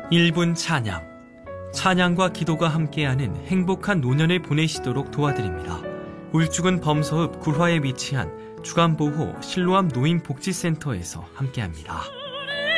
1분 찬양. 찬양과 기도가 함께하는 행복한 노년을 보내시도록 도와드립니다. 울주군 범서읍 굴화에 위치한 주간보호 실로암 노인복지센터에서 함께합니다.